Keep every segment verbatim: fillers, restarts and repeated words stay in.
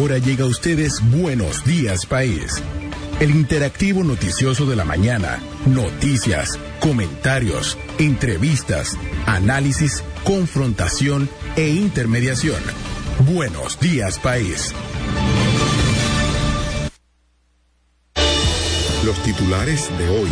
Ahora llega a ustedes Buenos Días País, el interactivo noticioso de la mañana. Noticias, comentarios, entrevistas, análisis, confrontación e intermediación. Buenos Días País. Los titulares de hoy.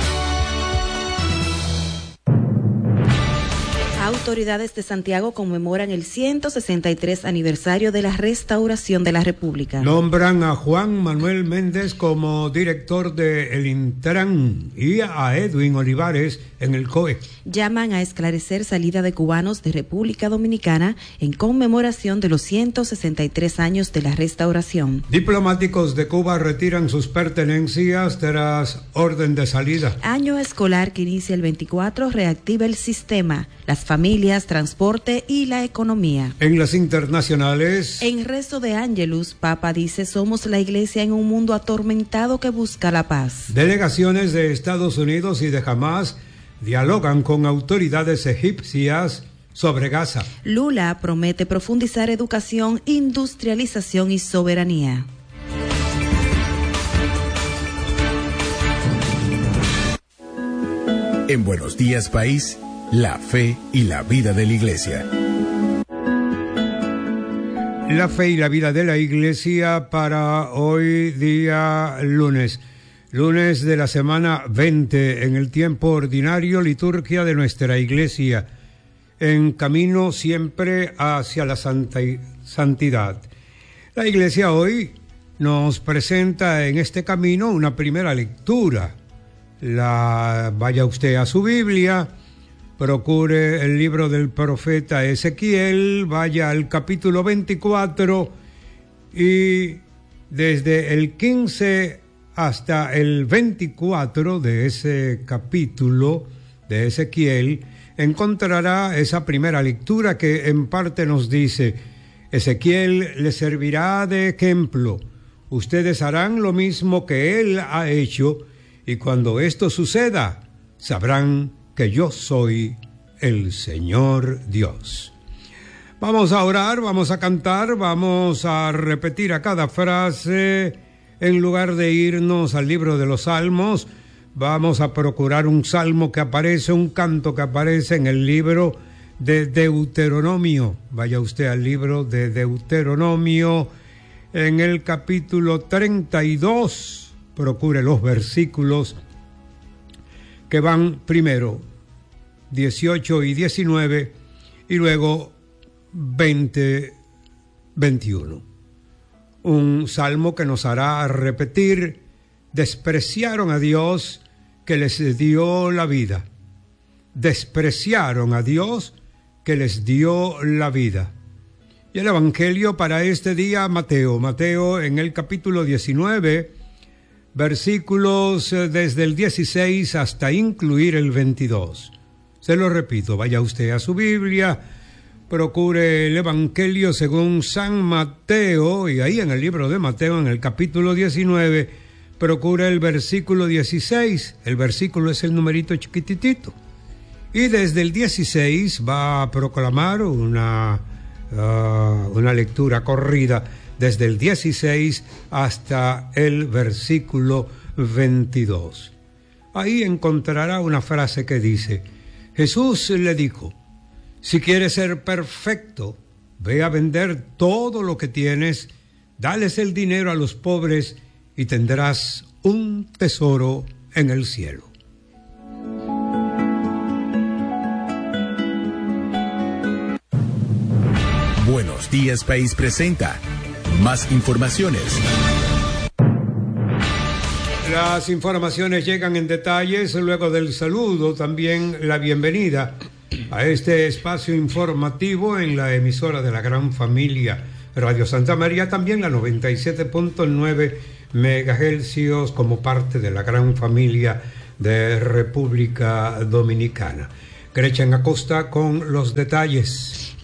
Autoridades de Santiago conmemoran el ciento sesenta y tres aniversario de la restauración de la República. Nombran a Juan Manuel Méndez como director de el Intran y a Edwin Olivares en el C O E. Llaman a esclarecer salida de cubanos de República Dominicana en conmemoración de los ciento sesenta y tres años de la restauración. Diplomáticos de Cuba retiran sus pertenencias tras orden de salida. Año escolar que inicia el veinticuatro reactiva el sistema, las familias, transporte y la economía. En las internacionales. En rezo de Ángelus, Papa dice: somos la iglesia en un mundo atormentado que busca la paz. Delegaciones de Estados Unidos y de Hamas dialogan con autoridades egipcias sobre Gaza. Lula promete profundizar educación, industrialización y soberanía. En Buenos Días País, la fe y la vida de la Iglesia. La fe y la vida de la Iglesia para hoy día lunes. Lunes de la semana veinte en el tiempo ordinario, liturgia de nuestra Iglesia, en camino siempre hacia la santa, santidad. La Iglesia hoy nos presenta en este camino una primera lectura. La, vaya usted a su Biblia, procure el libro del profeta Ezequiel, vaya al capítulo veinticuatro y desde el quince hasta el veinticuatro de ese capítulo de Ezequiel encontrará esa primera lectura que en parte nos dice: Ezequiel les servirá de ejemplo, ustedes harán lo mismo que él ha hecho, y cuando esto suceda, sabrán que yo soy el Señor Dios. Vamos a orar, vamos a cantar, vamos a repetir a cada frase. En lugar de irnos al libro de los Salmos, vamos a procurar un salmo que aparece, un canto que aparece en el libro de Deuteronomio. Vaya usted al libro de Deuteronomio, en el capítulo treinta y dos, procure los versículos que van primero dieciocho y diecinueve y luego veinte, veintiuno. Un salmo que nos hará repetir: despreciaron a Dios que les dio la vida. Despreciaron a Dios que les dio la vida. Y el evangelio para este día, Mateo. Mateo en el capítulo diecinueve, versículos desde el dieciséis hasta incluir el veintidós. Se lo repito, vaya usted a su Biblia, procure el Evangelio según San Mateo, y ahí en el libro de Mateo, en el capítulo diecinueve, procure el versículo dieciséis, el versículo es el numerito chiquititito, y desde el dieciséis va a proclamar una, uh, una lectura corrida, desde el dieciséis hasta el versículo veintidós. Ahí encontrará una frase que dice: Jesús le dijo: si quieres ser perfecto, ve a vender todo lo que tienes, dales el dinero a los pobres y tendrás un tesoro en el cielo. Buenos Días País presenta más informaciones. Las informaciones llegan en detalles luego del saludo, también la bienvenida a este espacio informativo en la emisora de la gran familia Radio Santa María, también la noventa y siete punto nueve megahercios como parte de la gran familia de República Dominicana. Gretchen Acosta con los detalles.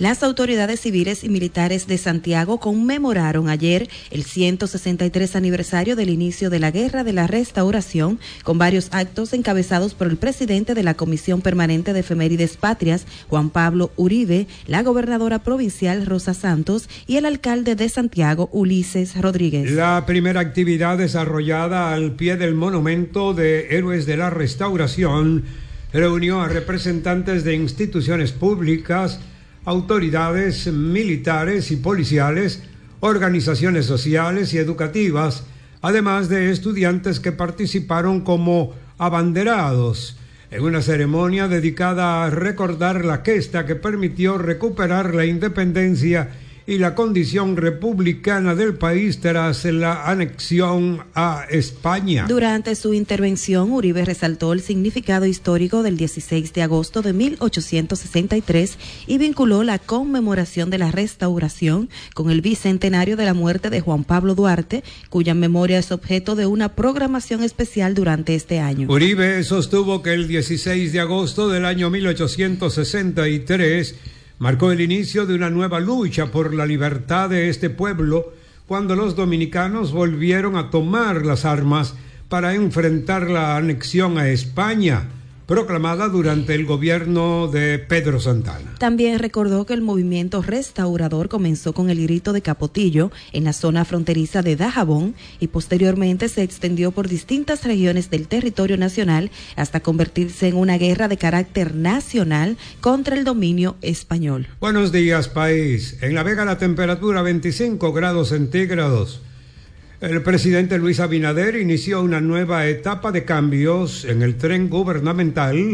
Las autoridades civiles y militares de Santiago conmemoraron ayer el ciento sesenta y tres aniversario del inicio de la Guerra de la Restauración con varios actos encabezados por el presidente de la Comisión Permanente de Efemérides Patrias, Juan Pablo Uribe, la gobernadora provincial Rosa Santos y el alcalde de Santiago, Ulises Rodríguez. La primera actividad desarrollada al pie del monumento de Héroes de la Restauración reunió a representantes de instituciones públicas, autoridades militares y policiales, organizaciones sociales y educativas, además de estudiantes que participaron como abanderados en una ceremonia dedicada a recordar la gesta que permitió recuperar la independencia y la condición republicana del país tras la anexión a España. Durante su intervención, Uribe resaltó el significado histórico del dieciséis de agosto de mil ochocientos sesenta y tres y vinculó la conmemoración de la restauración con el bicentenario de la muerte de Juan Pablo Duarte, cuya memoria es objeto de una programación especial durante este año. Uribe sostuvo que el dieciséis de agosto del año mil ochocientos sesenta y tres marcó el inicio de una nueva lucha por la libertad de este pueblo, cuando los dominicanos volvieron a tomar las armas para enfrentar la anexión a España, proclamada durante el gobierno de Pedro Santana. También recordó que el movimiento restaurador comenzó con el grito de Capotillo en la zona fronteriza de Dajabón y posteriormente se extendió por distintas regiones del territorio nacional hasta convertirse en una guerra de carácter nacional contra el dominio español. Buenos días, país. En La Vega la temperatura veinticinco grados centígrados. El presidente Luis Abinader inició una nueva etapa de cambios en el tren gubernamental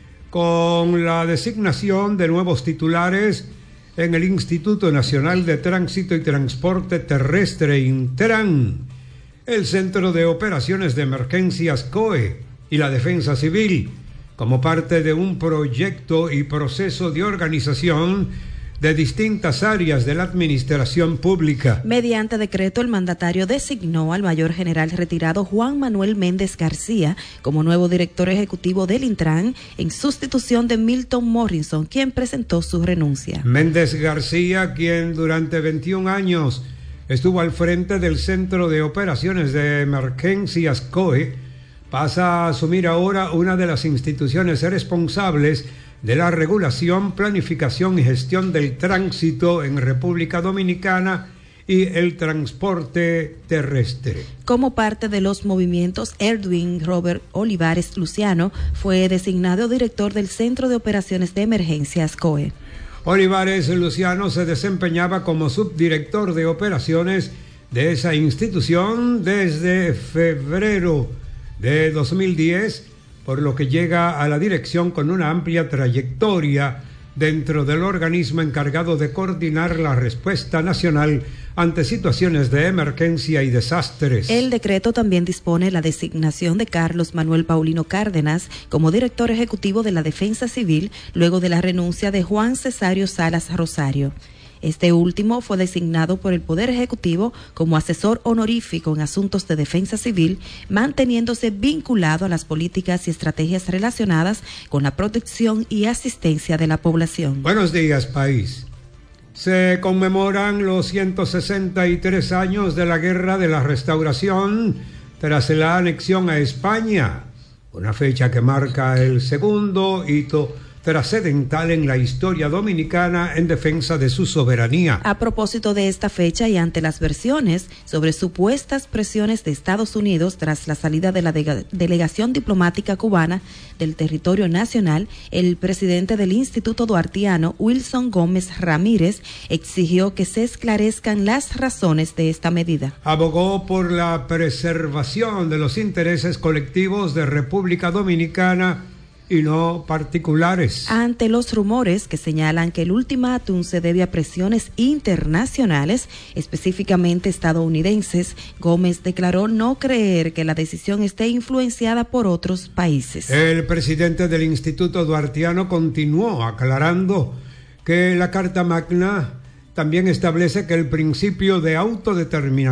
con la designación de nuevos titulares en el Instituto Nacional de Tránsito y Transporte Terrestre, Intran, el Centro de Operaciones de Emergencias C O E y la Defensa Civil, como parte de un proyecto y proceso de organización de distintas áreas de la administración pública. Mediante decreto, el mandatario designó al mayor general retirado Juan Manuel Méndez García como nuevo director ejecutivo del Intran en sustitución de Milton Morrison, quien presentó su renuncia. Méndez García, quien durante veintiún años estuvo al frente del Centro de Operaciones de Emergencias C O E, pasa a asumir ahora una de las instituciones responsables de la regulación, planificación y gestión del tránsito en República Dominicana y el transporte terrestre. Como parte de los movimientos, Edwin Robert Olivares Luciano fue designado director del Centro de Operaciones de Emergencias C O E. Olivares Luciano se desempeñaba como subdirector de operaciones de esa institución desde febrero de dos mil diez, por lo que llega a la dirección con una amplia trayectoria dentro del organismo encargado de coordinar la respuesta nacional ante situaciones de emergencia y desastres. El decreto también dispone la designación de Carlos Manuel Paulino Cárdenas como director ejecutivo de la Defensa Civil luego de la renuncia de Juan Cesario Salas Rosario. Este último fue designado por el Poder Ejecutivo como asesor honorífico en asuntos de defensa civil, manteniéndose vinculado a las políticas y estrategias relacionadas con la protección y asistencia de la población. Buenos días, país. Se conmemoran los ciento sesenta y tres años de la Guerra de la Restauración tras la anexión a España, una fecha que marca el segundo hito trascendental en la historia dominicana en defensa de su soberanía. A propósito de esta fecha y ante las versiones sobre supuestas presiones de Estados Unidos tras la salida de la de- delegación diplomática cubana del territorio nacional, el presidente del Instituto Duartiano, Wilson Gómez Ramírez, exigió que se esclarezcan las razones de esta medida. Abogó por la preservación de los intereses colectivos de República Dominicana y no particulares. Ante los rumores que señalan que el ultimátum se debe a presiones internacionales, específicamente estadounidenses, Gómez declaró no creer que la decisión esté influenciada por otros países. El presidente del Instituto Duartiano continuó aclarando que la Carta Magna también establece que el principio de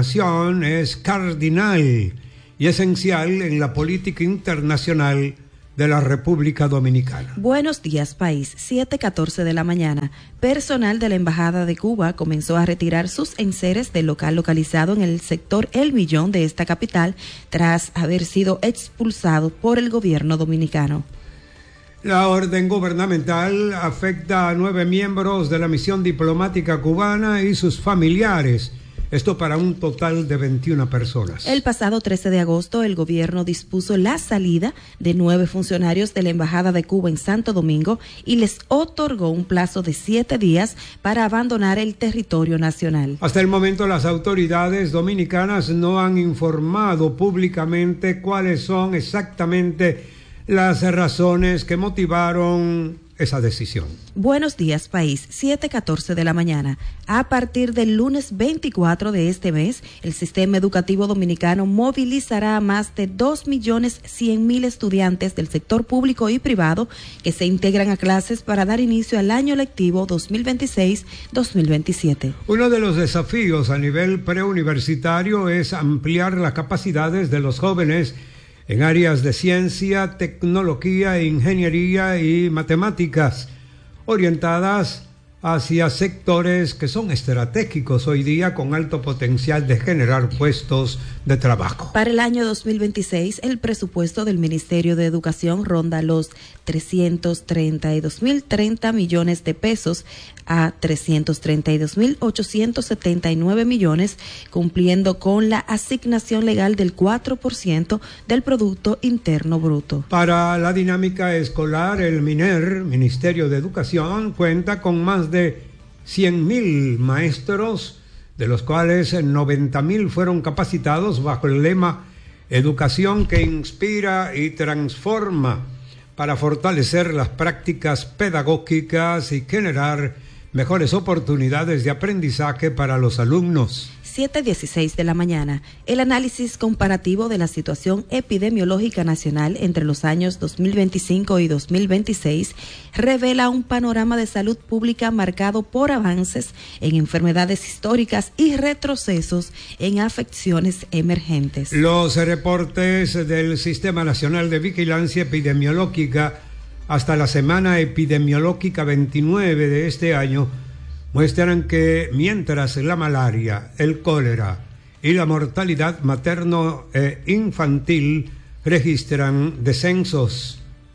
autodeterminación es cardinal y esencial en la política internacional de la República Dominicana. Buenos días, país. siete catorce de la mañana. Personal de la Embajada de Cuba comenzó a retirar sus enseres del local localizado en el sector El Millón de esta capital tras haber sido expulsado por el gobierno dominicano. La orden gubernamental afecta a nueve miembros de la misión diplomática cubana y sus familiares. Esto para un total de veintiuna personas. El pasado trece de agosto, el gobierno dispuso la salida de nueve funcionarios de la Embajada de Cuba en Santo Domingo y les otorgó un plazo de siete días para abandonar el territorio nacional. Hasta el momento, las autoridades dominicanas no han informado públicamente cuáles son exactamente las razones que motivaron esa decisión. Buenos días, país. siete catorce de la mañana. A partir del lunes veinticuatro de este mes, el sistema educativo dominicano movilizará a más de dos millones cien mil estudiantes del sector público y privado que se integran a clases para dar inicio al año lectivo dos mil veintiséis dos mil veintisiete. Uno de los desafíos a nivel preuniversitario es ampliar las capacidades de los jóvenes en áreas de ciencia, tecnología, ingeniería y matemáticas, orientadas hacia sectores que son estratégicos hoy día con alto potencial de generar puestos de trabajo. Para el año dos mil veintiséis, el presupuesto del Ministerio de Educación ronda los trescientos treinta y dos mil treinta millones de pesos a trescientos treinta y dos mil ochocientos setenta y nueve millones, cumpliendo con la asignación legal del cuatro por ciento del Producto Interno Bruto. Para la dinámica escolar, el MINER, Ministerio de Educación, cuenta con más de cien mil maestros, de los cuales noventa mil fueron capacitados bajo el lema Educación que inspira y transforma, para fortalecer las prácticas pedagógicas y generar mejores oportunidades de aprendizaje para los alumnos. siete dieciséis de la mañana. El análisis comparativo de la situación epidemiológica nacional entre los años dos mil veinticinco y dos mil veintiséis revela un panorama de salud pública marcado por avances en enfermedades históricas y retrocesos en afecciones emergentes. Los reportes del Sistema Nacional de Vigilancia Epidemiológica hasta la semana epidemiológica veintinueve de este año muestran que mientras la malaria, el cólera y la mortalidad materno e infantil registran descensos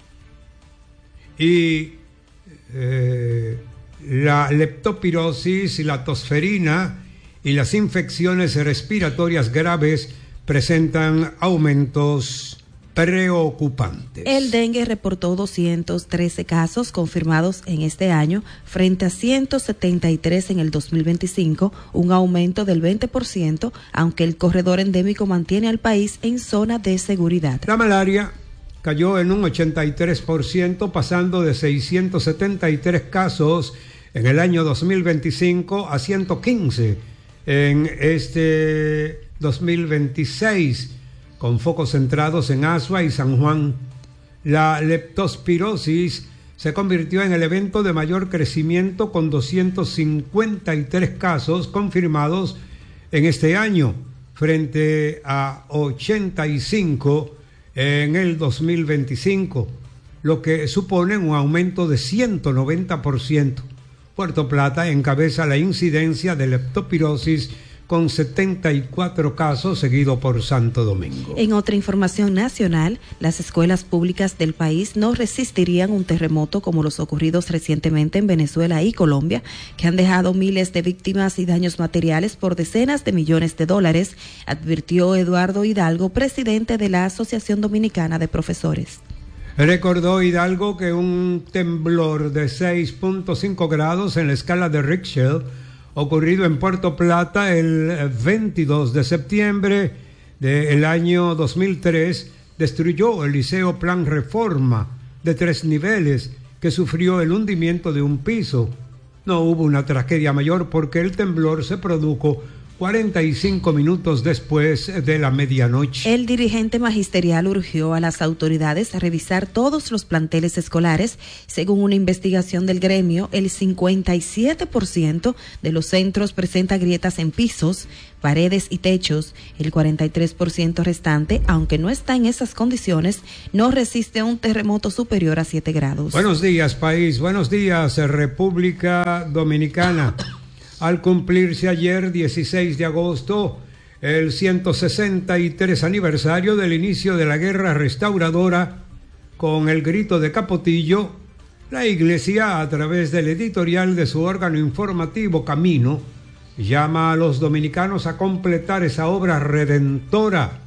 y eh, la leptospirosis, la tosferina y las infecciones respiratorias graves presentan aumentos preocupantes. El dengue reportó doscientos trece casos confirmados en este año frente a ciento setenta y tres en el dos mil veinticinco, un aumento del veinte por ciento, aunque el corredor endémico mantiene al país en zona de seguridad. La malaria cayó en un ochenta y tres por ciento, pasando de seiscientos setenta y tres casos en el año dos mil veinticinco a ciento quince en este dos mil veintiséis. Con focos centrados en Azua y San Juan. La leptospirosis se convirtió en el evento de mayor crecimiento, con doscientos cincuenta y tres casos confirmados en este año, frente a ochenta y cinco en el dos mil veinticinco, lo que supone un aumento de ciento noventa por ciento. Puerto Plata encabeza la incidencia de leptospirosis con setenta y cuatro casos, seguido por Santo Domingo. En otra información nacional, las escuelas públicas del país no resistirían un terremoto como los ocurridos recientemente en Venezuela y Colombia, que han dejado miles de víctimas y daños materiales por decenas de millones de dólares, advirtió Eduardo Hidalgo, presidente de la Asociación Dominicana de Profesores. Recordó Hidalgo que un temblor de seis punto cinco grados en la escala de Richter, ocurrido en Puerto Plata el veintidós de septiembre del año dos mil tres, destruyó el Liceo Plan Reforma de tres niveles, que sufrió el hundimiento de un piso. No hubo una tragedia mayor porque el temblor se produjo cuarenta y cinco minutos después de la medianoche. El dirigente magisterial urgió a las autoridades a revisar todos los planteles escolares. Según una investigación del gremio, el cincuenta y siete por ciento de los centros presenta grietas en pisos, paredes y techos. El cuarenta y tres por ciento restante, aunque no está en esas condiciones, no resiste un terremoto superior a siete grados. Buenos días, país. Buenos días, República Dominicana. Al cumplirse ayer, dieciséis de agosto, el ciento sesenta y tres aniversario del inicio de la Guerra Restauradora, con el grito de Capotillo, la Iglesia, a través del editorial de su órgano informativo Camino, llama a los dominicanos a completar esa obra redentora,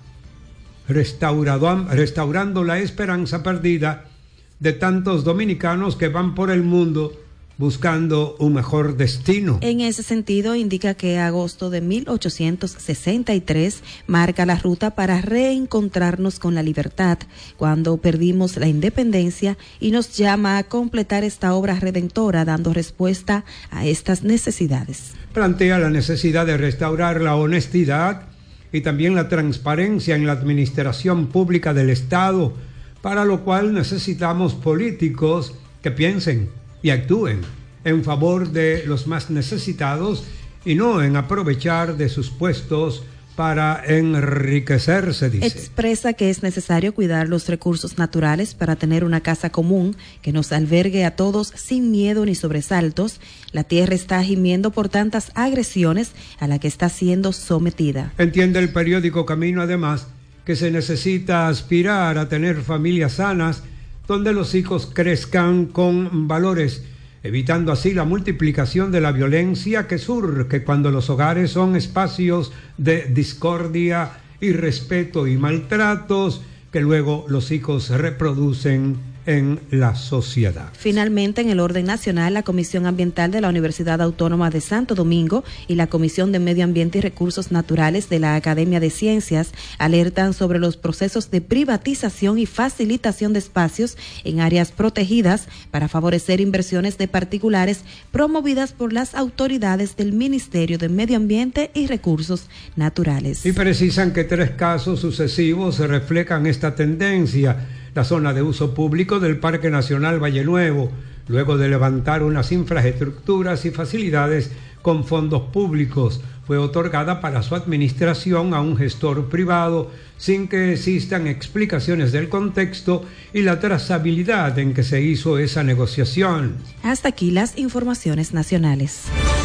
restaurado, restaurando la esperanza perdida de tantos dominicanos que van por el mundo buscando un mejor destino. En ese sentido, indica que agosto de mil ochocientos sesenta y tres marca la ruta para reencontrarnos con la libertad, cuando perdimos la independencia, y nos llama a completar esta obra redentora dando respuesta a estas necesidades. Plantea la necesidad de restaurar la honestidad y también la transparencia en la administración pública del Estado, para lo cual necesitamos políticos que piensen y actúen en favor de los más necesitados y no en aprovechar de sus puestos para enriquecerse, dice. Expresa que es necesario cuidar los recursos naturales para tener una casa común que nos albergue a todos sin miedo ni sobresaltos. La tierra está gimiendo por tantas agresiones a la que está siendo sometida. Entiende el periódico Camino, además, que se necesita aspirar a tener familias sanas donde los hijos crezcan con valores, evitando así la multiplicación de la violencia que surge cuando los hogares son espacios de discordia, irrespeto y maltratos que luego los hijos reproducen en la sociedad. Finalmente, en el orden nacional, la Comisión Ambiental de la Universidad Autónoma de Santo Domingo y la Comisión de Medio Ambiente y Recursos Naturales de la Academia de Ciencias alertan sobre los procesos de privatización y facilitación de espacios en áreas protegidas para favorecer inversiones de particulares promovidas por las autoridades del Ministerio de Medio Ambiente y Recursos Naturales. Y precisan que tres casos sucesivos reflejan esta tendencia. La zona de uso público del Parque Nacional Valle Nuevo, luego de levantar unas infraestructuras y facilidades con fondos públicos, fue otorgada para su administración a un gestor privado sin que existan explicaciones del contexto y la trazabilidad en que se hizo esa negociación. Hasta aquí las informaciones nacionales.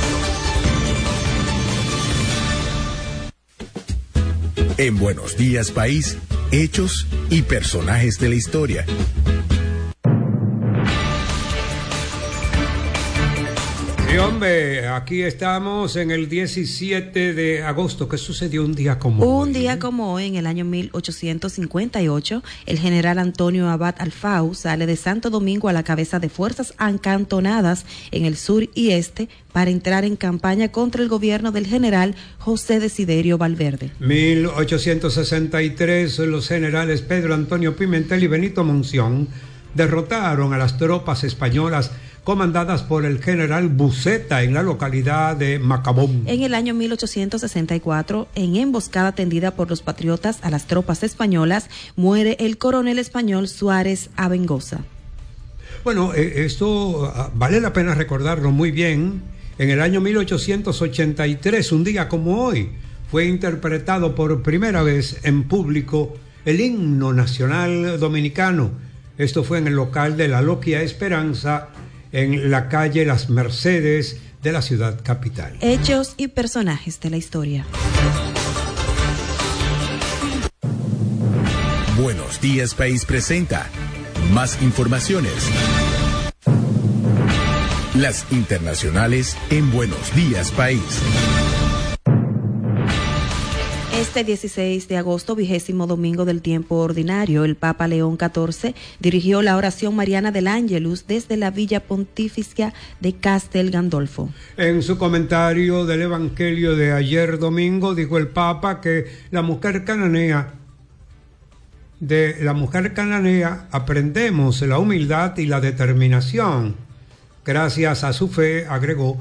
En Buenos Días, País, hechos y personajes de la historia. Sí, hombre, aquí estamos en el diecisiete de agosto. ¿Qué sucedió un día como hoy? Un día como hoy, en el año mil ochocientos cincuenta y ocho, el general Antonio Abad Alfau sale de Santo Domingo a la cabeza de fuerzas acantonadas en el sur y este para entrar en campaña contra el gobierno del general José Desiderio Valverde. mil ochocientos sesenta y tres, los generales Pedro Antonio Pimentel y Benito Monción derrotaron a las tropas españolas comandadas por el general Buceta en la localidad de Macabón. En el año mil ochocientos sesenta y cuatro, en emboscada tendida por los patriotas a las tropas españolas, muere el coronel español Suárez Abengoza. Bueno, eh, esto uh, vale la pena recordarlo muy bien. En el año mil ochocientos ochenta y tres, un día como hoy, fue interpretado por primera vez en público el himno nacional dominicano. Esto fue en el local de la Logia Esperanza, en la calle Las Mercedes de la ciudad capital. Hechos y personajes de la historia. Buenos Días, País presenta más informaciones. Las internacionales en Buenos Días, País. Este dieciséis de agosto, vigésimo domingo del tiempo ordinario, el Papa León catorce dirigió la oración mariana del Ángelus desde la Villa Pontificia de Castel Gandolfo. En su comentario del Evangelio de ayer domingo, dijo el Papa que la mujer cananea, de la mujer cananea aprendemos la humildad y la determinación. Gracias a su fe, agregó,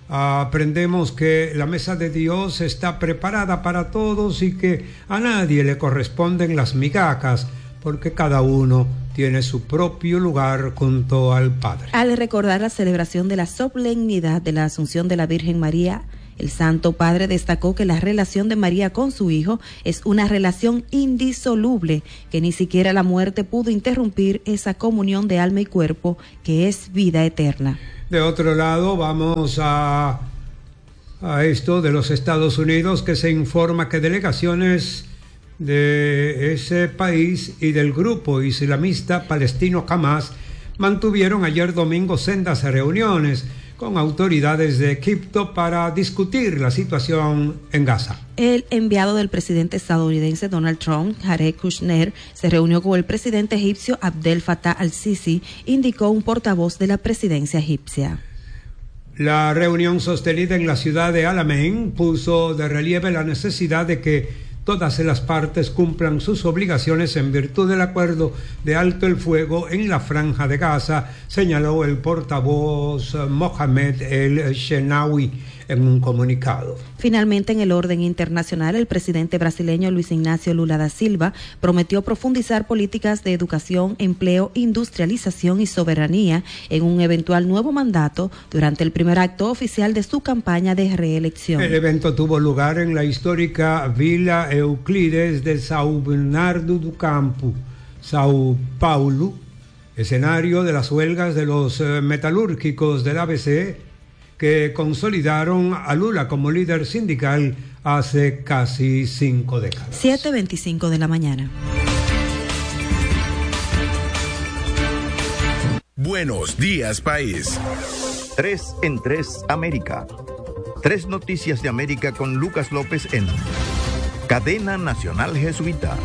aprendemos que la mesa de Dios está preparada para todos y que a nadie le corresponden las migajas, porque cada uno tiene su propio lugar junto al Padre. Al recordar la celebración de la solemnidad de la Asunción de la Virgen María, el Santo Padre destacó que la relación de María con su Hijo es una relación indisoluble, que ni siquiera la muerte pudo interrumpir esa comunión de alma y cuerpo que es vida eterna. De otro lado, vamos a, a esto de los Estados Unidos, que se informa que delegaciones de ese país y del grupo islamista palestino Hamas mantuvieron ayer domingo sendas reuniones con autoridades de Egipto para discutir la situación en Gaza. El enviado del presidente estadounidense Donald Trump, Jared Kushner, se reunió con el presidente egipcio Abdel Fattah al-Sisi, indicó un portavoz de la presidencia egipcia. La reunión sostenida en la ciudad de Al-Ain puso de relieve la necesidad de que todas las partes cumplan sus obligaciones en virtud del acuerdo de alto el fuego en la franja de Gaza, señaló el portavoz Mohamed El-Shenawi en un comunicado. Finalmente, en el orden internacional, el presidente brasileño Luis Ignacio Lula da Silva prometió profundizar políticas de educación, empleo, industrialización y soberanía en un eventual nuevo mandato durante el primer acto oficial de su campaña de reelección. El evento tuvo lugar en la histórica Vila Euclides de São Bernardo do Campo, Sao Paulo, escenario de las huelgas de los metalúrgicos del A B C, que consolidaron a Lula como líder sindical hace casi cinco décadas. siete veinticinco de la mañana. Buenos días, país. Tres en tres América. Tres noticias de América con Lucas López en Cadena Nacional Jesuita.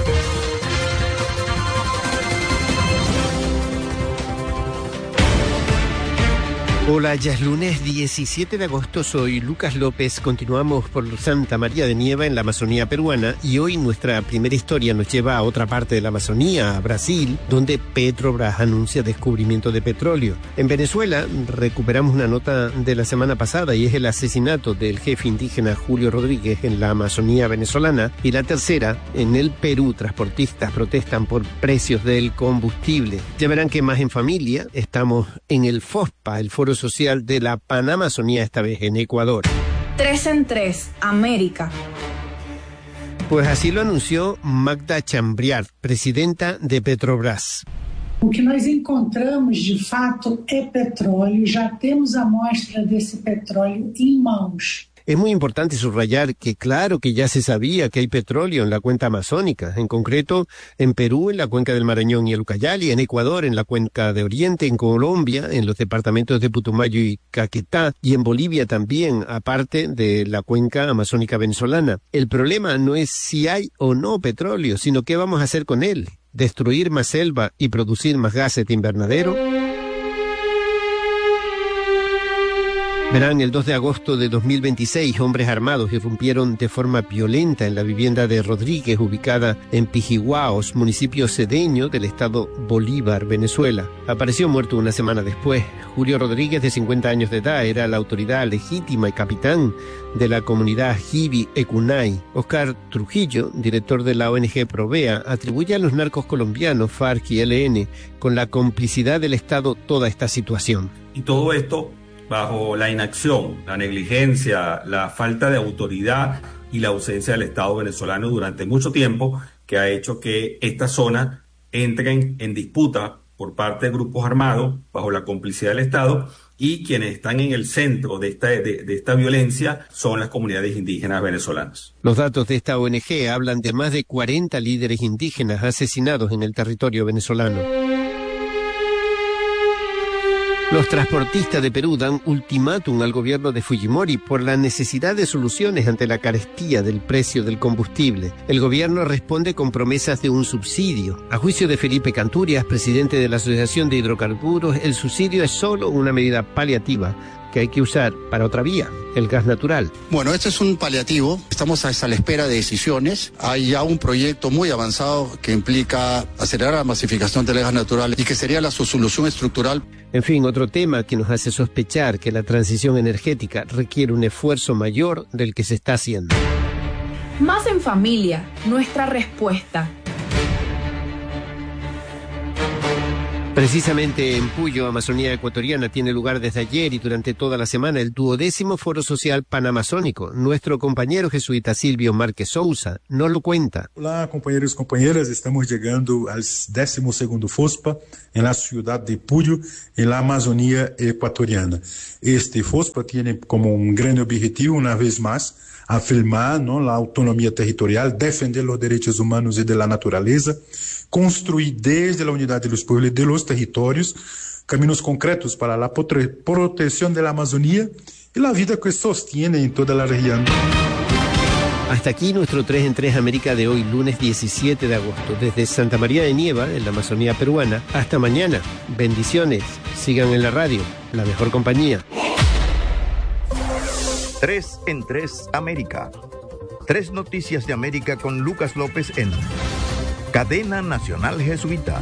Hola, ya es lunes diecisiete de agosto, soy Lucas López, continuamos por Santa María de Nieva en la Amazonía peruana y hoy nuestra primera historia nos lleva a otra parte de la Amazonía, a Brasil, donde Petrobras anuncia descubrimiento de petróleo. En Venezuela recuperamos una nota de la semana pasada y es el asesinato del jefe indígena Julio Rodríguez en la Amazonía venezolana, y la tercera, en el Perú, transportistas protestan por precios del combustible. Ya verán que más en familia, estamos en el FOSPA, el Foro Social de la Panamazonía, esta vez en Ecuador. Tres en tres, América. Pues así lo anunció Magda Chambriard, presidenta de Petrobras. O que nós encontramos de fato é petróleo, já temos a amostra desse petróleo em mãos. Es muy importante subrayar que claro que ya se sabía que hay petróleo en la cuenca amazónica, en concreto en Perú, en la cuenca del Marañón y el Ucayali, en Ecuador, en la cuenca de Oriente, en Colombia, en los departamentos de Putumayo y Caquetá, y en Bolivia también, aparte de la cuenca amazónica venezolana. El problema no es si hay o no petróleo, sino qué vamos a hacer con él. ¿Destruir más selva y producir más gases de invernadero? Verán, el dos de agosto de dos mil veintiséis, hombres armados irrumpieron de forma violenta en la vivienda de Rodríguez, ubicada en Pijihuaos, municipio cedeño del estado Bolívar, Venezuela. Apareció muerto una semana después. Julio Rodríguez, de cincuenta años de edad, era la autoridad legítima y capitán de la comunidad Jibi Ecunay. Oscar Trujillo, director de la O N G Provea, atribuye a los narcos colombianos FARC y L N con la complicidad del Estado toda esta situación. Y todo esto bajo la inacción, la negligencia, la falta de autoridad y la ausencia del Estado venezolano durante mucho tiempo, que ha hecho que esta zona entre en disputa por parte de grupos armados bajo la complicidad del Estado, y quienes están en el centro de esta, de, de esta violencia son las comunidades indígenas venezolanas. Los datos de esta O N G hablan de más de cuarenta líderes indígenas asesinados en el territorio venezolano. Los transportistas de Perú dan ultimátum al gobierno de Fujimori por la necesidad de soluciones ante la carestía del precio del combustible. El gobierno responde con promesas de un subsidio. A juicio de Felipe Canturias, presidente de la Asociación de Hidrocarburos, el subsidio es solo una medida paliativa que hay que usar para otra vía, el gas natural. Bueno, este es un paliativo, estamos a la espera de decisiones. Hay ya un proyecto muy avanzado que implica acelerar la masificación del gas natural y que sería la solución estructural. En fin, otro tema que nos hace sospechar que la transición energética requiere un esfuerzo mayor del que se está haciendo. Más en familia, nuestra respuesta. Precisamente en Puyo, Amazonía Ecuatoriana, tiene lugar desde ayer y durante toda la semana el duodécimo Foro Social Panamazónico. Nuestro compañero jesuita Silvio Márquez Sousa nos lo cuenta. Hola, compañeros y compañeras, estamos llegando al décimo segundo FOSPA en la ciudad de Puyo, en la Amazonía Ecuatoriana. Este FOSPA tiene como un gran objetivo, una vez más, afirmar, ¿no?, la autonomía territorial, defender los derechos humanos y de la naturaleza, construir desde la unidad de los pueblos y de los territorios caminos concretos para la protección de la Amazonía y la vida que sostiene en toda la región. Hasta aquí nuestro tres en tres América de hoy, lunes diecisiete de agosto. Desde Santa María de Nieva, en la Amazonía peruana, hasta mañana. Bendiciones. Sigan en la radio, la mejor compañía. tres en tres América. Tres noticias de América con Lucas López en Cadena Nacional Jesuita.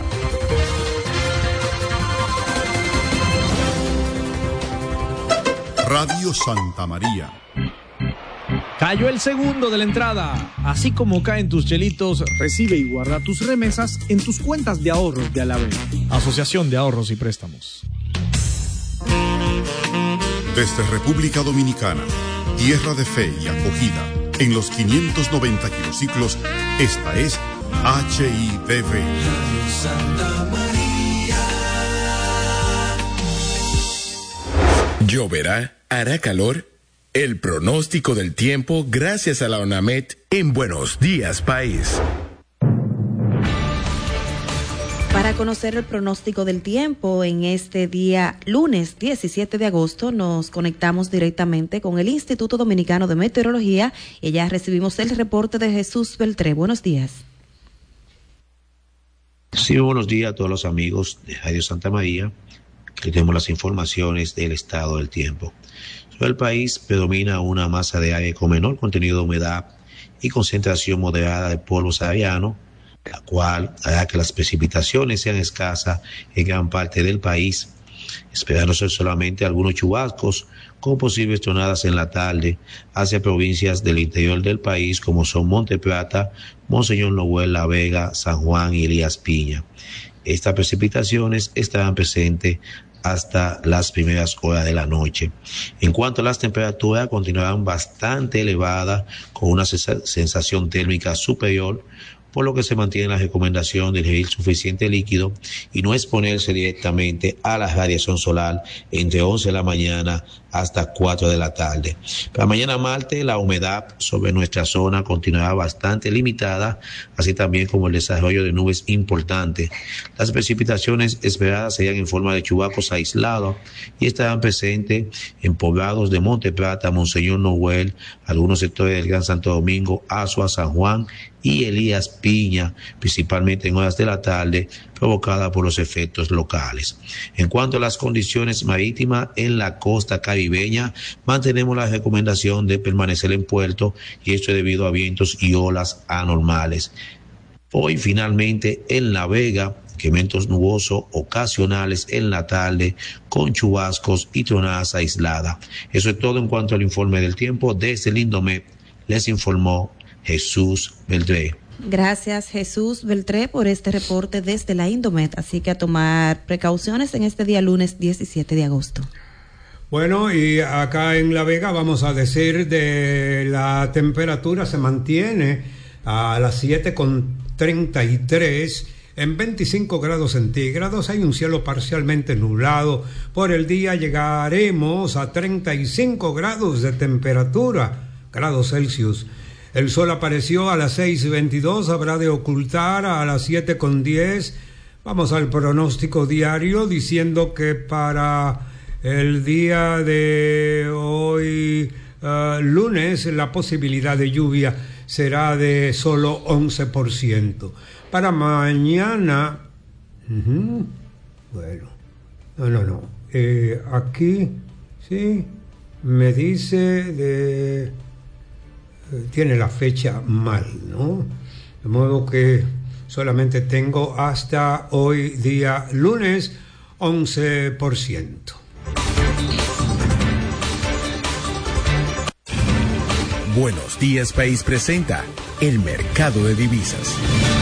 Radio Santa María. Cayó el segundo de la entrada. Así como caen tus chelitos, recibe y guarda tus remesas en tus cuentas de ahorros de Alavés. Asociación de Ahorros y Préstamos. Desde República Dominicana, tierra de fe y acogida, en los quinientos noventa kilociclos, esta es H I D V. Santa María. Lloverá, hará calor. El pronóstico del tiempo gracias a la ONAMED en Buenos Días País. Para conocer el pronóstico del tiempo en este día lunes diecisiete de agosto nos conectamos directamente con el Instituto Dominicano de Meteorología y ya recibimos el reporte de Jesús Beltré. Buenos días. Sí, buenos días a todos los amigos de Radio Santa María, que tenemos las informaciones del estado del tiempo. Sobre el país predomina una masa de aire con menor contenido de humedad y concentración moderada de polvo sahariano, la cual hará que las precipitaciones sean escasas en gran parte del país, esperándose solamente algunos chubascos con posibles tronadas en la tarde hacia provincias del interior del país como son Monte Plata, Monseñor Noel, La Vega, San Juan y Elías Piña. Estas precipitaciones estarán presentes hasta las primeras horas de la noche. En cuanto a las temperaturas, continuarán bastante elevadas con una sensación térmica superior, por lo que se mantiene la recomendación de ingerir suficiente líquido y no exponerse directamente a la radiación solar entre once de la mañana hasta cuatro de la tarde. Para mañana martes, la humedad sobre nuestra zona continuará bastante limitada, así también como el desarrollo de nubes importantes. Las precipitaciones esperadas serían en forma de chubascos aislados y estarán presentes en poblados de Monte Plata, Monseñor Noel, algunos sectores del Gran Santo Domingo, Azua, San Juan y Elías Piña, principalmente en horas de la tarde, provocada por los efectos locales. En cuanto a las condiciones marítimas en la costa caribeña, mantenemos la recomendación de permanecer en puerto, y esto debido a vientos y olas anormales. Hoy finalmente en La Vega, incrementos nubosos ocasionales en la tarde con chubascos y tronadas aisladas. Eso es todo en cuanto al informe del tiempo. Desde el Indomet les informó Jesús Beltré. Gracias, Jesús Beltré, por este reporte desde la Indomet. Así que a tomar precauciones en este día lunes diecisiete de agosto. Bueno, y acá en La Vega vamos a decir de la temperatura se mantiene a las siete con treinta y tres en veinticinco grados centígrados. Hay un cielo parcialmente nublado. Por el día llegaremos a treinta y cinco grados de temperatura, grados Celsius. El sol apareció a las seis y veintidós, habrá de ocultar a las siete con diez. Vamos al pronóstico diario diciendo que para el día de hoy, uh, lunes, la posibilidad de lluvia será de solo once por ciento. Para mañana, uh-huh, bueno, no, no, no, eh, aquí, Sí, me dice de... tiene la fecha mal, ¿no? De modo que solamente tengo hasta hoy día lunes once por ciento. Buenos Días País presenta el mercado de divisas.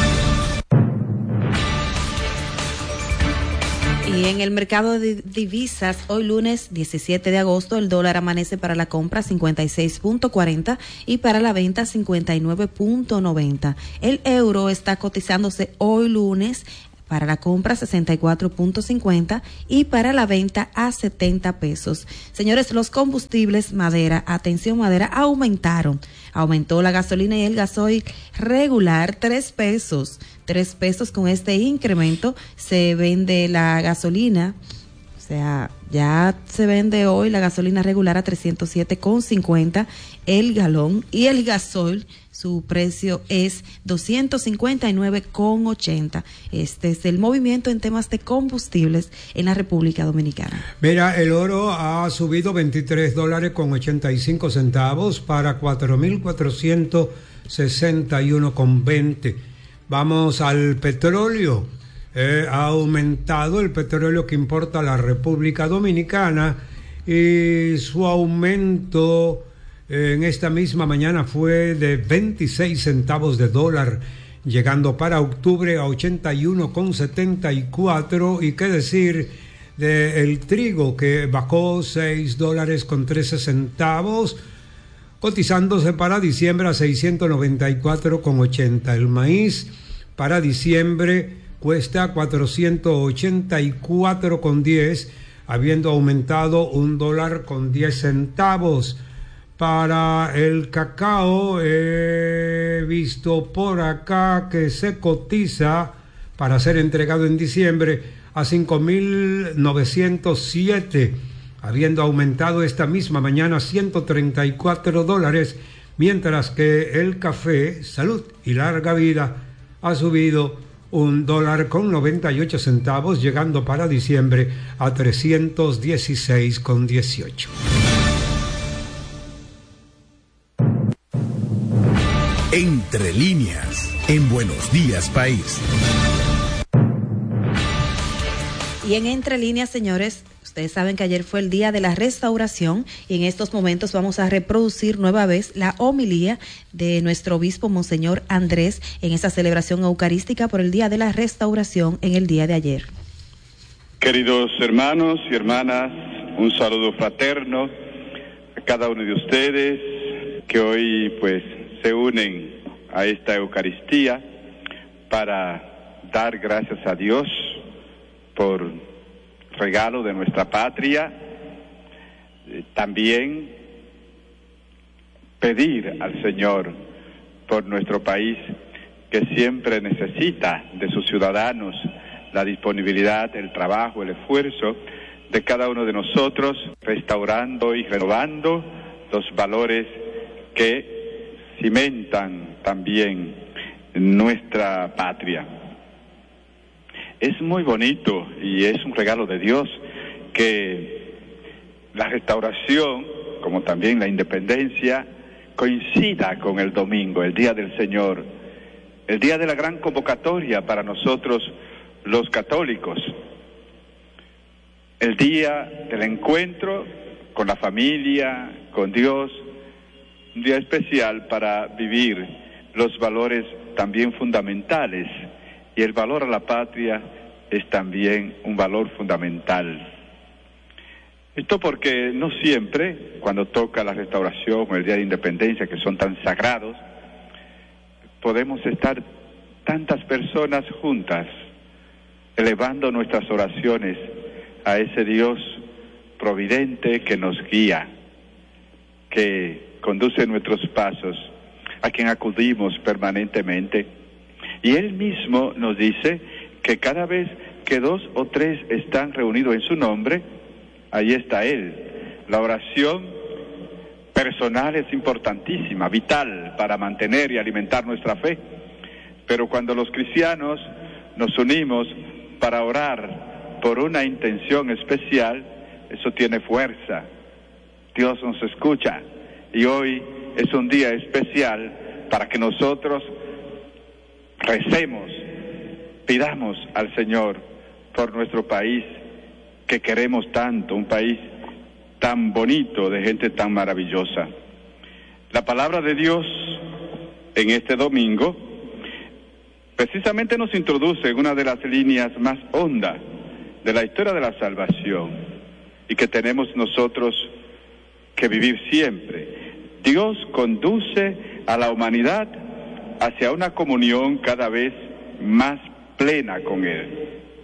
Y en el mercado de divisas, hoy lunes diecisiete de agosto, el dólar amanece para la compra cincuenta y seis punto cuarenta y para la venta cincuenta y nueve punto noventa. El euro está cotizándose hoy lunes para la compra sesenta y cuatro punto cincuenta y para la venta a setenta pesos. Señores, los combustibles madera, atención madera, aumentaron. Aumentó la gasolina y el gasoil regular tres pesos. tres pesos con este incremento se vende la gasolina. O sea, ya se vende hoy la gasolina regular a trescientos siete con cincuenta el galón y el gasoil su precio es doscientos cincuenta y nueve con ochenta. Este es el movimiento en temas de combustibles en la República Dominicana. Mira, el oro ha subido veintitrés dólares con ochenta y cinco centavos para cuatro mil cuatrocientos sesenta y uno con veinte. Vamos al petróleo. Eh, ha aumentado el petróleo que importa la República Dominicana y su aumento eh, en esta misma mañana fue de veintiséis centavos de dólar, llegando para octubre a ochenta y uno con setenta y cuatro. Y qué decir del trigo, que bajó seis dólares con trece centavos, cotizándose para diciembre a seiscientos noventa y cuatro con ochenta. El maíz para diciembre cuesta cuatrocientos ochenta y cuatro con diez, habiendo aumentado un dólar con diez centavos. Para el cacao he visto por acá que se cotiza para ser entregado en diciembre a cinco mil novecientos siete, habiendo aumentado esta misma mañana ciento treinta y cuatro dólares, mientras que el café Salud y Larga Vida ha subido un dólar con noventa y ocho centavos, llegando para diciembre a trescientos dieciséis con dieciocho. Entre líneas, en Buenos Días País. Y en Entre Líneas, señores, ustedes saben que ayer fue el día de la restauración y en estos momentos vamos a reproducir nueva vez la homilía de nuestro obispo Monseñor Andrés en esa celebración eucarística por el día de la restauración en el día de ayer. Queridos hermanos y hermanas, un saludo fraterno a cada uno de ustedes que hoy pues se unen a esta Eucaristía para dar gracias a Dios por regalo de nuestra patria, eh, también pedir al Señor por nuestro país, que siempre necesita de sus ciudadanos la disponibilidad, el trabajo, el esfuerzo de cada uno de nosotros, restaurando y renovando los valores que cimentan también nuestra patria. Es muy bonito y es un regalo de Dios que la restauración, como también la independencia, coincida con el domingo, el día del Señor, el día de la gran convocatoria para nosotros los católicos, el día del encuentro con la familia, con Dios, un día especial para vivir los valores también fundamentales. Y el valor a la patria es también un valor fundamental. Esto porque no siempre, cuando toca la restauración o el Día de Independencia, que son tan sagrados, podemos estar tantas personas juntas, elevando nuestras oraciones a ese Dios providente que nos guía, que conduce nuestros pasos, a quien acudimos permanentemente. Y Él mismo nos dice que cada vez que dos o tres están reunidos en su nombre, ahí está Él. La oración personal es importantísima, vital para mantener y alimentar nuestra fe. Pero cuando los cristianos nos unimos para orar por una intención especial, eso tiene fuerza, Dios nos escucha y hoy es un día especial para que nosotros recemos, pidamos al Señor por nuestro país que queremos tanto, un país tan bonito, de gente tan maravillosa. La palabra de Dios en este domingo precisamente nos introduce en una de las líneas más hondas de la historia de la salvación y que tenemos nosotros que vivir siempre. Dios conduce a la humanidad hacia una comunión cada vez más plena con Él.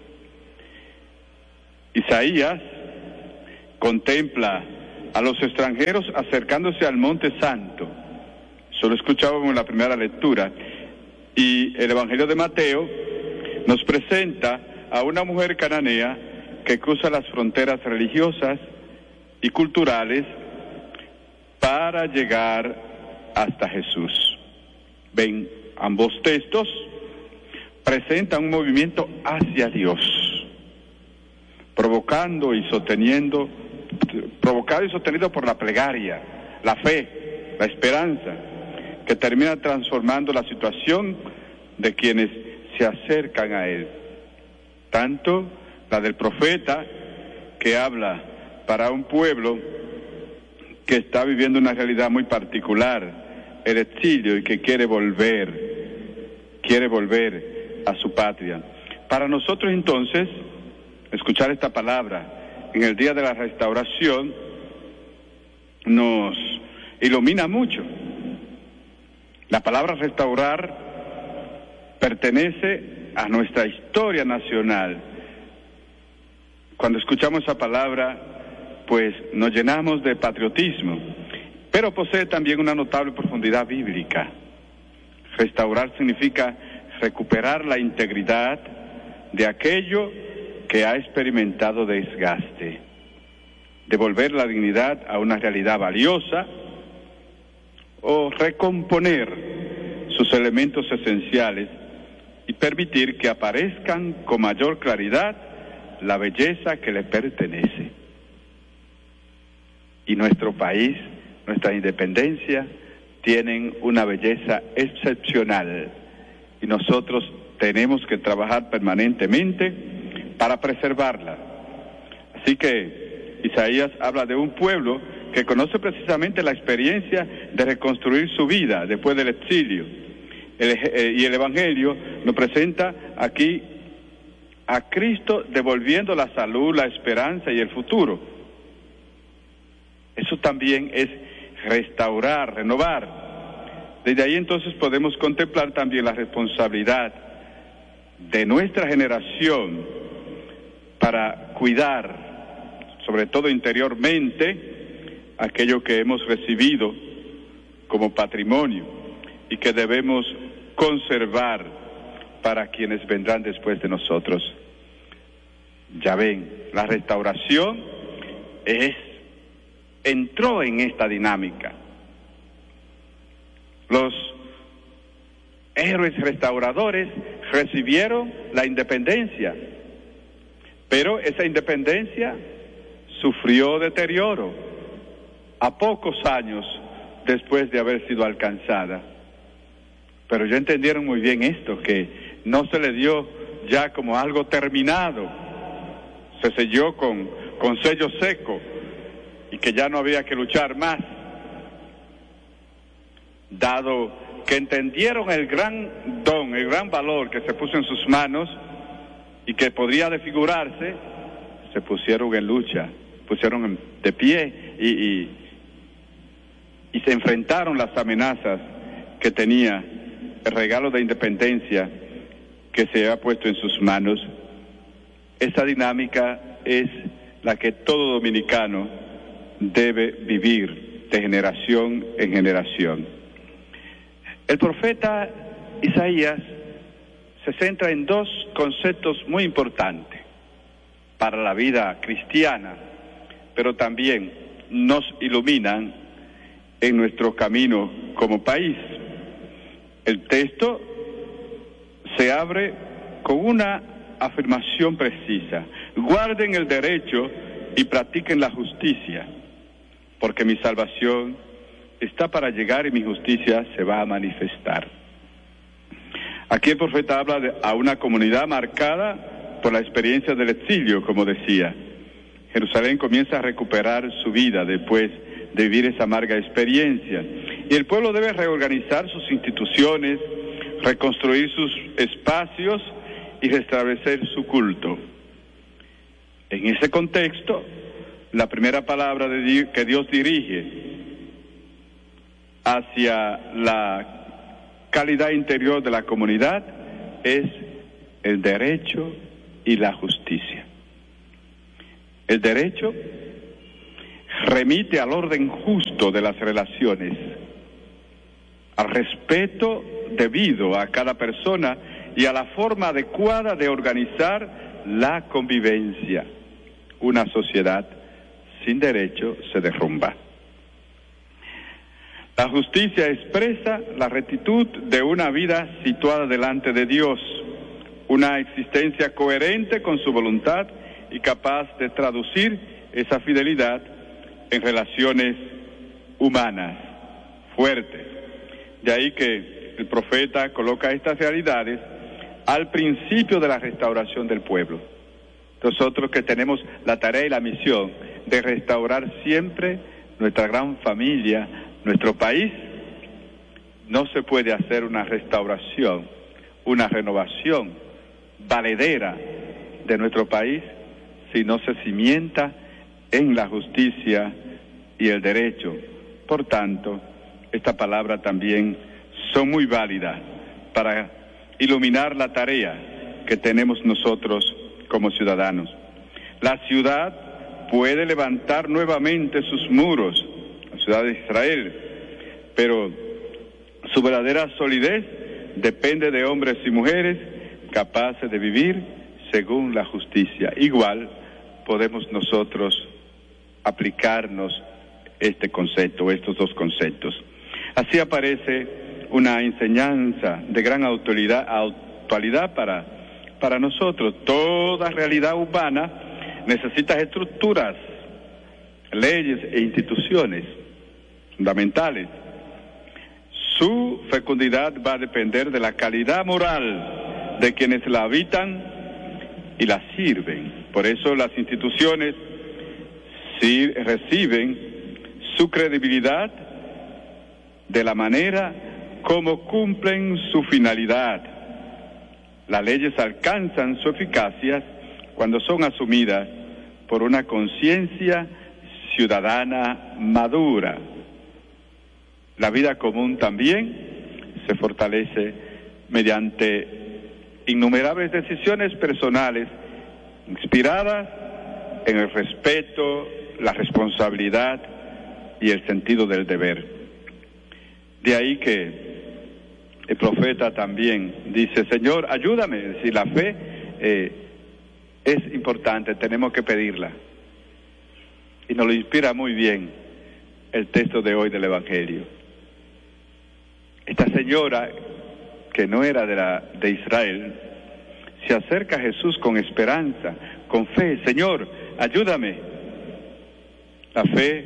Isaías contempla a los extranjeros acercándose al Monte Santo. Eso lo escuchábamos en la primera lectura. Y el Evangelio de Mateo nos presenta a una mujer cananea que cruza las fronteras religiosas y culturales para llegar hasta Jesús. Ven, ambos textos presentan un movimiento hacia Dios, provocando y sosteniendo, provocado y sostenido por la plegaria, la fe, la esperanza, que termina transformando la situación de quienes se acercan a Él. Tanto la del profeta, que habla para un pueblo que está viviendo una realidad muy particular, el exilio, y que quiere volver, quiere volver a su patria. Para nosotros entonces, escuchar esta palabra en el día de la restauración nos ilumina mucho. La palabra restaurar pertenece a nuestra historia nacional. Cuando escuchamos esa palabra, pues nos llenamos de patriotismo, pero posee también una notable profundidad bíblica. Restaurar significa recuperar la integridad de aquello que ha experimentado desgaste, devolver la dignidad a una realidad valiosa o recomponer sus elementos esenciales y permitir que aparezcan con mayor claridad la belleza que le pertenece. Y nuestro país, nuestra independencia, tienen una belleza excepcional y nosotros tenemos que trabajar permanentemente para preservarla. Así que Isaías habla de un pueblo que conoce precisamente la experiencia de reconstruir su vida después del exilio. El, eh, y el Evangelio nos presenta aquí a Cristo devolviendo la salud, la esperanza y el futuro. Eso también es restaurar, renovar. Desde ahí entonces podemos contemplar también la responsabilidad de nuestra generación para cuidar, sobre todo interiormente, aquello que hemos recibido como patrimonio y que debemos conservar para quienes vendrán después de nosotros. Ya ven, la restauración es, entró en esta dinámica. Los héroes restauradores recibieron la independencia, pero esa independencia sufrió deterioro a pocos años después de haber sido alcanzada. Pero ya entendieron muy bien esto, que no se le dio ya como algo terminado, se selló con, con sello seco y que ya no había que luchar más. Dado que entendieron el gran don, el gran valor que se puso en sus manos y que podría desfigurarse, se pusieron en lucha, pusieron de pie y, y, y se enfrentaron las amenazas que tenía el regalo de independencia que se ha puesto en sus manos. Esa dinámica es la que todo dominicano debe vivir de generación en generación. El profeta Isaías se centra en dos conceptos muy importantes para la vida cristiana, pero también nos iluminan en nuestro camino como país. El texto se abre con una afirmación precisa: guarden el derecho y practiquen la justicia, porque mi salvación está para llegar y mi justicia se va a manifestar. Aquí el profeta habla de, a una comunidad marcada por la experiencia del exilio, como decía. Jerusalén comienza a recuperar su vida después de vivir esa amarga experiencia. Y el pueblo debe reorganizar sus instituciones, reconstruir sus espacios y restablecer su culto. En ese contexto, la primera palabra de Dios, que Dios dirige hacia la calidad interior de la comunidad es el derecho y la justicia. El derecho remite al orden justo de las relaciones, al respeto debido a cada persona y a la forma adecuada de organizar la convivencia. Una sociedad sin derecho se derrumba. La justicia expresa la rectitud de una vida situada delante de Dios, una existencia coherente con su voluntad y capaz de traducir esa fidelidad en relaciones humanas fuertes. De ahí que el profeta coloca estas realidades al principio de la restauración del pueblo. Nosotros que tenemos la tarea y la misión de restaurar siempre nuestra gran familia, nuestro país, no se puede hacer una restauración, una renovación valedera de nuestro país si no se cimienta en la justicia y el derecho. Por tanto, esta palabra también son muy válidas para iluminar la tarea que tenemos nosotros como ciudadanos. La ciudad puede levantar nuevamente sus muros, la ciudad de Israel, pero su verdadera solidez depende de hombres y mujeres capaces de vivir según la justicia. Igual podemos nosotros aplicarnos este concepto, estos dos conceptos. Así aparece una enseñanza de gran autoridad, actualidad para, para nosotros. Toda realidad humana necesita estructuras, leyes e instituciones fundamentales. Su fecundidad va a depender de la calidad moral de quienes la habitan y la sirven. Por eso las instituciones sí reciben su credibilidad de la manera como cumplen su finalidad. Las leyes alcanzan su eficacia cuando son asumidas por una conciencia ciudadana madura. La vida común también se fortalece mediante innumerables decisiones personales inspiradas en el respeto, la responsabilidad y el sentido del deber. De ahí que el profeta también dice, Señor, ayúdame. Es decir, la fe eh, es importante, tenemos que pedirla. Y nos lo inspira muy bien el texto de hoy del Evangelio. Esta señora, que no era de, la, de Israel, se acerca a Jesús con esperanza, con fe. Señor, ayúdame. La fe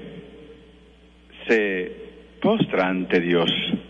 se postra ante Dios.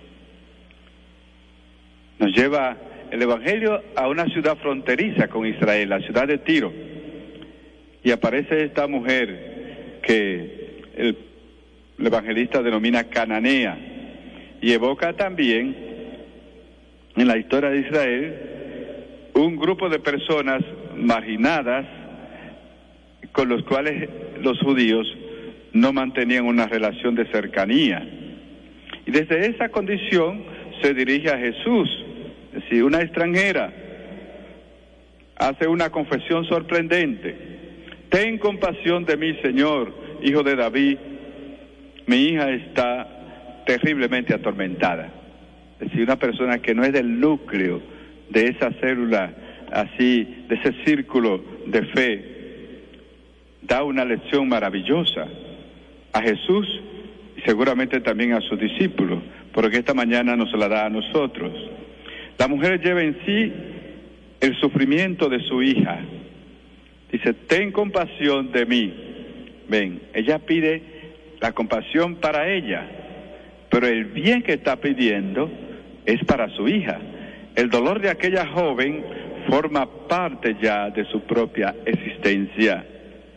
Nos lleva el Evangelio a una ciudad fronteriza con Israel, la ciudad de Tiro. Y aparece esta mujer que el, el evangelista denomina cananea. Y evoca también en la historia de Israel un grupo de personas marginadas con los cuales los judíos no mantenían una relación de cercanía. Y desde esa condición se dirige a Jesús, es decir, una extranjera, hace una confesión sorprendente. Ten compasión de mí, Señor, hijo de David, mi hija está terriblemente atormentada. Es decir, una persona que no es del núcleo de esa célula, así, de ese círculo de fe, da una lección maravillosa a Jesús y seguramente también a sus discípulos, porque esta mañana nos la da a nosotros. La mujer lleva en sí el sufrimiento de su hija. Dice, ten compasión de mí. Ven, ella pide la compasión para ella, pero el bien que está pidiendo es para su hija. El dolor de aquella joven forma parte ya de su propia existencia.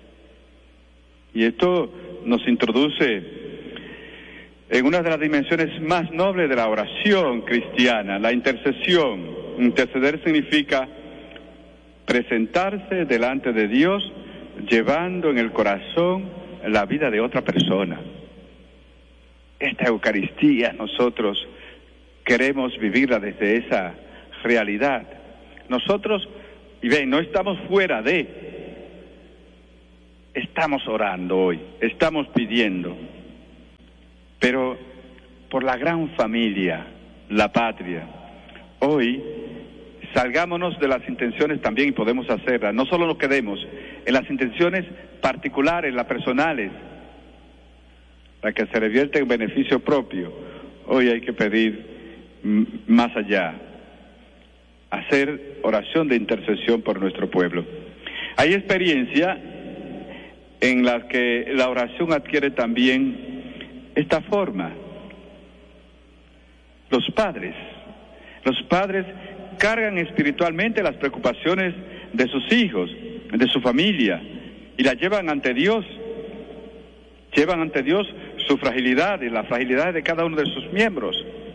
Y esto nos introduce en una de las dimensiones más nobles de la oración cristiana, la intercesión. Interceder significa presentarse delante de Dios, llevando en el corazón la vida de otra persona. Esta Eucaristía nosotros queremos vivirla desde esa realidad. Nosotros, y ven, no estamos fuera de, estamos orando hoy, estamos pidiendo, pero por la gran familia, la patria, hoy salgámonos de las intenciones también, y podemos hacerlas, no solo nos quedemos en las intenciones particulares, las personales, para que se revierte en beneficio propio. Hoy hay que pedir m- más allá, hacer oración de intercesión por nuestro pueblo. Hay experiencia en las que la oración adquiere también esta forma. Los padres, los padres cargan espiritualmente las preocupaciones de sus hijos, de su familia, y las llevan ante Dios. Llevan ante Dios su fragilidad y la fragilidad de cada uno de sus miembros.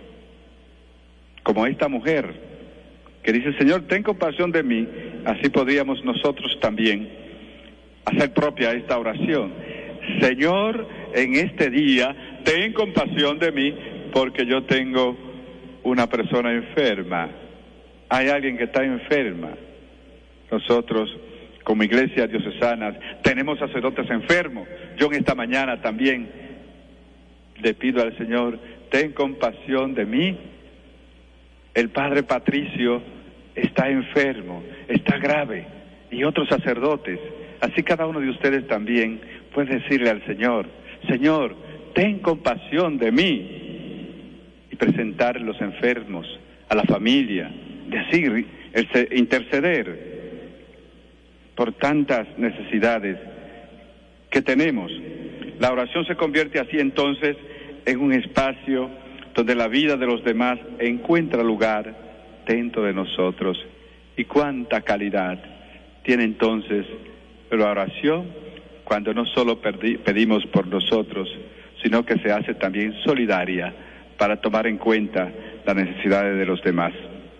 Como esta mujer que dice: Señor, ten compasión de mí. Así podríamos nosotros también hacer propia esta oración. Señor, en este día, ten compasión de mí, porque yo tengo una persona enferma. Hay alguien que está enferma. Nosotros, como iglesia diocesana, tenemos sacerdotes enfermos. Yo en esta mañana también le pido al Señor: ten compasión de mí. El padre Patricio está enfermo, está grave, y otros sacerdotes. Así cada uno de ustedes también puede decirle al Señor: Señor, ten compasión de mí, y presentar los enfermos a la familia, decir, interceder por tantas necesidades que tenemos. La oración se convierte así entonces en un espacio donde la vida de los demás encuentra lugar dentro de nosotros. Y cuánta calidad tiene entonces la oración cuando no solo pedimos por nosotros, sino que se hace también solidaria para tomar en cuenta las necesidades de los demás.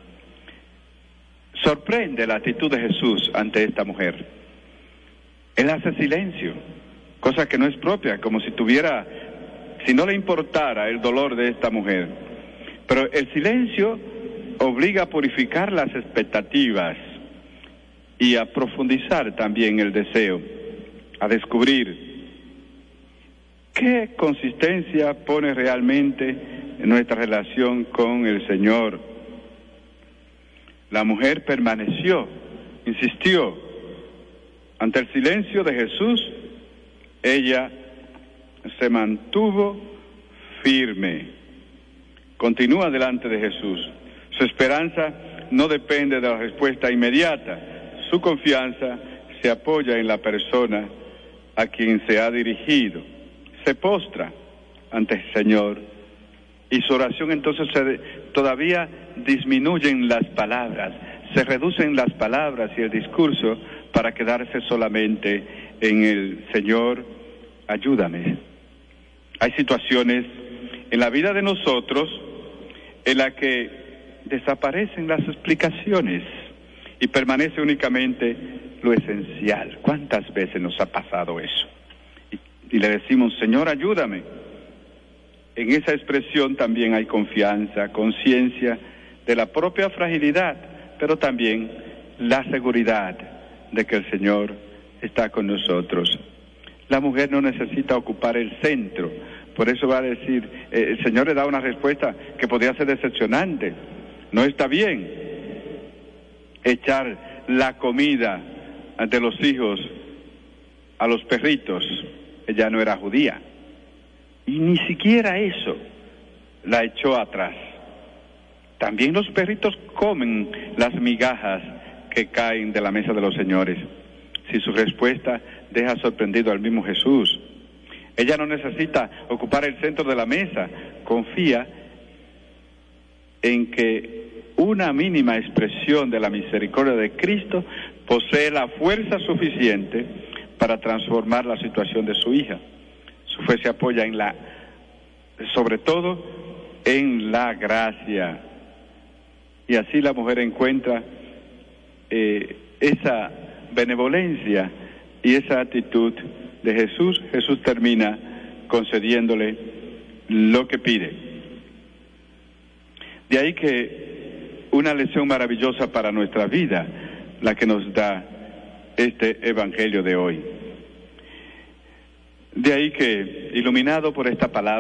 Sorprende la actitud de Jesús ante esta mujer. Él hace silencio, cosa que no es propia, como si tuviera, si no le importara el dolor de esta mujer. Pero el silencio obliga a purificar las expectativas y a profundizar también el deseo, a descubrir qué consistencia pone realmente en nuestra relación con el Señor. La mujer permaneció, insistió. Ante el silencio de Jesús, ella se mantuvo firme. Continúa delante de Jesús. Su esperanza no depende de la respuesta inmediata. Su confianza se apoya en la persona a quien se ha dirigido. Se postra ante el Señor, y su oración entonces se, todavía disminuyen las palabras, se reducen las palabras y el discurso para quedarse solamente en el Señor, ayúdame. Hay situaciones en la vida de nosotros en la que desaparecen las explicaciones y permanece únicamente lo esencial. ¿Cuántas veces nos ha pasado eso? Y, y le decimos: Señor, ayúdame. En esa expresión también hay confianza, conciencia de la propia fragilidad, pero también la seguridad de que el Señor está con nosotros. La mujer no necesita ocupar el centro, por eso va a decir, eh, el Señor le da una respuesta que podría ser decepcionante. No está bien echar la comida de los hijos a los perritos. Ella no era judía. Y ni siquiera eso la echó atrás. También los perritos comen las migajas que caen de la mesa de los señores. Si su respuesta deja sorprendido al mismo Jesús. Ella no necesita ocupar el centro de la mesa, confía en que una mínima expresión de la misericordia de Cristo posee la fuerza suficiente para transformar la situación de su hija. Su fe se apoya en la, sobre todo, en la gracia. Y así la mujer encuentra eh, esa benevolencia y esa actitud de Jesús. Jesús termina concediéndole lo que pide. De ahí que una lección maravillosa para nuestra vida, la que nos da este evangelio de hoy. De ahí que, iluminado por esta palabra,